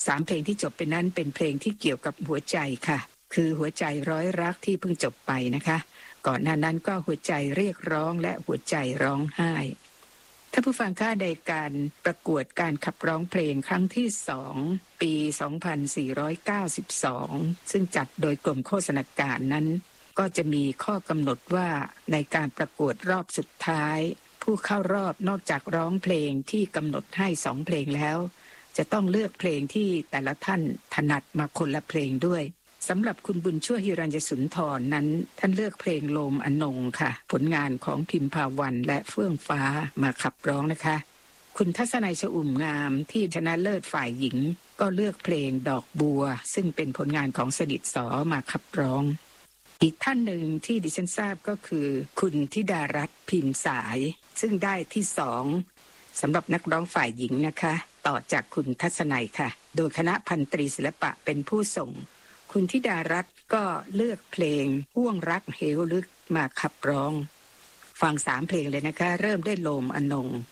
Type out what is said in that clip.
3เพลงที่จบไปนั้นเป็นเพลงที่เกี่ยวกับหัวใจค่ะคือหัวใจร้อยรักที่เพิ่งจบไปนะคะก่อนหน้านั้นก็หัวใจเรียกร้องและหัวใจร้องไห้ถ้าผู้ฟังค่าในการประกวดการขับร้องเพลงครั้งที่2ปี2492ซึ่งจัดโดยกรมโฆษณาการนั้นก็จะมีข้อกำหนดว่าในการประกวดรอบสุดท้ายผู้เข้ารอบนอกจากร้องเพลงที่กำหนดให้2เพลงแล้วจะต้องเลือกเพลงที่แต่ละท่านถนัดมาคนละเพลงด้วยสำหรับคุณบุญช่วยหิรัญญสุนทรนั้นท่านเลือกเพลงโลมอนงค่ะผลงานของพิมพาวันและเฟื่องฟ้ามาขับร้องนะคะคุณทัศนัย ชอุ่มงามที่ชนะเลิศฝ่ายหญิงก็เลือกเพลงดอกบัวซึ่งเป็นผลงานของสนิทสมาขับร้องอีกท่านหนึ่งที่ดิฉันทราบก็คือคุณธิดารัตน์พิมพ์สายซึ่งได้ที่2สำหรับนักร้องฝ่ายหญิงนะคะต่อจากคุณทัศนัยค่ะโดยคณะพันตรีศิลปะเป็นผู้ส่งคุณธิดารัตน์ก็เลือกเพลงห่วงรักเหวลึกมาขับร้องฟัง3เพลงเลยนะคะเริ่มได้โลมอนง